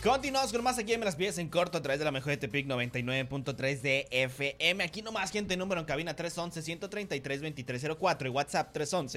Continuamos con más aquí en Me las pides en corto a través de la mejor de Tepic 99.3 de FM. Aquí nomás, gente, número en cabina 311-133-2304 y WhatsApp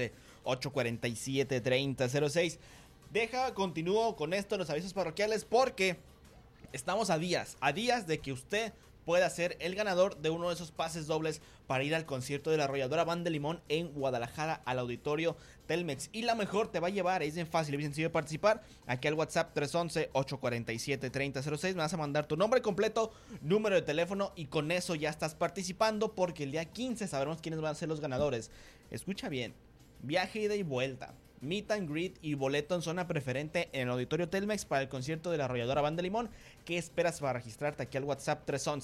311-847-3006. Continúo con esto, los avisos parroquiales, porque estamos a días de que usted pueda ser el ganador de uno de esos pases dobles para ir al concierto de la Arrolladora Banda Limón en Guadalajara al auditorio Telmex. Y la mejor te va a llevar, es bien fácil y bien sencillo de participar, aquí al WhatsApp 311-847-3006. Me vas a mandar tu nombre completo, número de teléfono y con eso ya estás participando, porque el día 15 sabremos quiénes van a ser los ganadores. Escucha bien, viaje ida y vuelta, meet and greet y boleto en zona preferente en el auditorio Telmex para el concierto de la Arrolladora Banda Limón. ¿Qué esperas para registrarte aquí al WhatsApp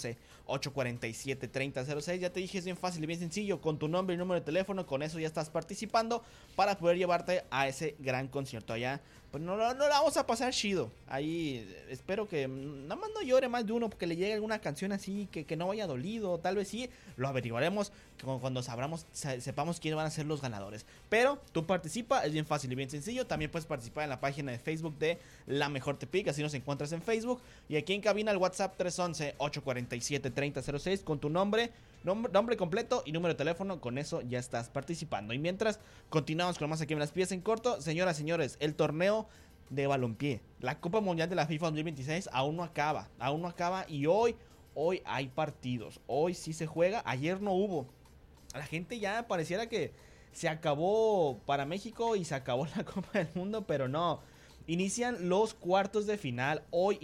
311-847-3006? Ya te dije, es bien fácil y bien sencillo, con tu nombre y número de teléfono, con eso ya estás participando para poder llevarte a ese gran concierto allá. Pues no la vamos a pasar chido. Ahí espero que nada más no llore más de uno, porque le llegue alguna canción así que no vaya dolido. Tal vez sí, lo averiguaremos cuando sepamos quiénes van a ser los ganadores. Pero tú participa, es bien fácil y bien sencillo. También puedes participar en la página de Facebook de La Mejor Tepic, así nos encuentras en Facebook. Y aquí en cabina el WhatsApp 311-847-3006 con tu nombre completo y número de teléfono. Con eso ya estás participando. Y mientras continuamos con más aquí en las piezas en corto, señoras y señores, el torneo de balompié, la Copa Mundial de la FIFA 2026 aún no acaba y hoy hay partidos, hoy sí se juega, ayer no hubo. A la gente ya pareciera que se acabó para México y se acabó la Copa del Mundo, pero no. Inician los cuartos de final. Hoy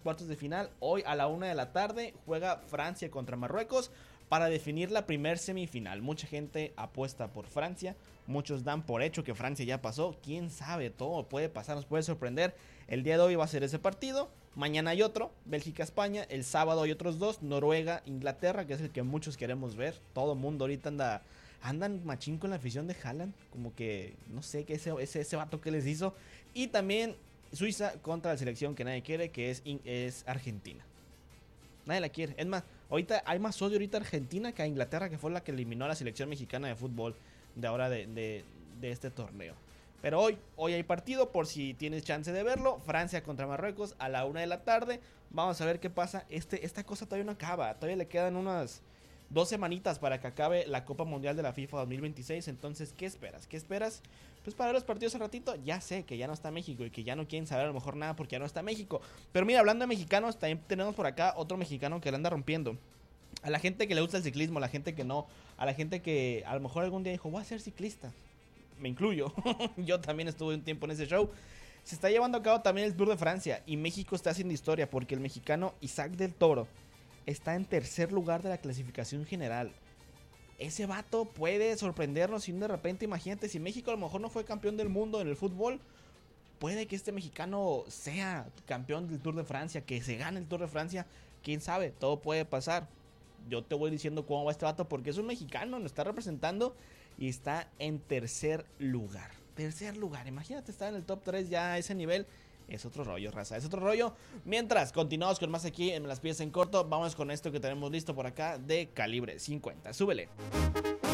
a la 1 de la tarde juega Francia contra Marruecos para definir la primer semifinal. Mucha gente apuesta por Francia, muchos dan por hecho que Francia ya pasó. Quién sabe, todo puede pasar, nos puede sorprender. El día de hoy va a ser ese partido, mañana hay otro, Bélgica-España, el sábado hay otros dos, Noruega-Inglaterra, que es el que muchos queremos ver. Todo el mundo ahorita andan machín con la afición de Haaland, como que no sé qué ese vato que les hizo. Y también Suiza contra la selección que nadie quiere, que es Argentina. Nadie la quiere. Es más, ahorita hay más odio ahorita a Argentina que a Inglaterra, que fue la que eliminó a la selección mexicana de fútbol de ahora de este torneo. Pero hoy hay partido, por si tienes chance de verlo. Francia contra Marruecos a la 1 de la tarde. Vamos a ver qué pasa. Esta cosa todavía no acaba. Todavía le quedan unas 2 semanitas para que acabe la Copa Mundial de la FIFA 2026. Entonces, ¿qué esperas? Pues para ver los partidos al ratito. Ya sé que ya no está México y que ya no quieren saber a lo mejor nada porque ya no está México. Pero mira, hablando de mexicanos, también tenemos por acá otro mexicano que la anda rompiendo. A la gente que le gusta el ciclismo, a la gente que no, a la gente que a lo mejor algún día dijo, voy a ser ciclista. Me incluyo. Yo también estuve un tiempo en ese show. Se está llevando a cabo también el Tour de Francia y México está haciendo historia porque el mexicano Isaac del Toro está en tercer lugar de la clasificación general. Ese vato puede sorprendernos y de repente, imagínate, si México a lo mejor no fue campeón del mundo en el fútbol, puede que este mexicano sea campeón del Tour de Francia, que se gane el Tour de Francia. Quién sabe, todo puede pasar. Yo te voy diciendo cómo va este vato porque es un mexicano, nos está representando y está en tercer lugar. Imagínate estar en el top 3 ya a ese nivel. Es otro rollo, raza, es otro rollo. Mientras, continuamos con más aquí en Las Piezas en Corto. Vamos con esto que tenemos listo por acá de Calibre 50. Súbele.